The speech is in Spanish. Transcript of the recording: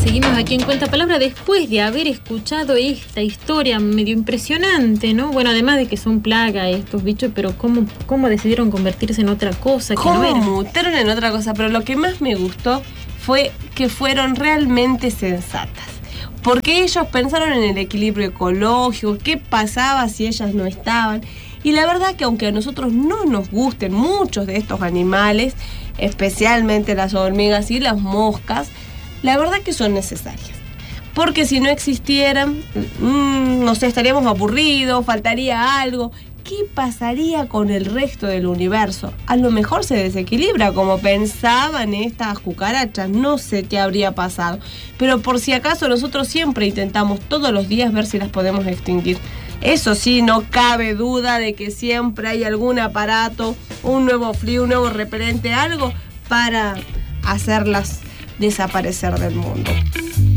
seguimos aquí en Cuenta Palabra después de haber escuchado esta historia medio impresionante, ¿no? Bueno, además de que son plaga estos bichos, pero ¿cómo decidieron convertirse en otra cosa que no era? ¿Cómo mutaron en otra cosa? Pero lo que más me gustó fue que fueron realmente sensatas. Porque ellos pensaron en el equilibrio ecológico, qué pasaba si ellas no estaban. Y la verdad que aunque a nosotros no nos gusten muchos de estos animales, especialmente las hormigas y las moscas, la verdad que son necesarias. Porque si no existieran, no sé, estaríamos aburridos, faltaría algo. ¿Qué pasaría con el resto del universo? A lo mejor se desequilibra, como pensaban estas cucarachas, no sé qué habría pasado. Pero por si acaso nosotros siempre intentamos todos los días ver si las podemos extinguir. Eso sí, no cabe duda de que siempre hay algún aparato, un nuevo frío, un nuevo repelente, algo para hacerlas desaparecer del mundo.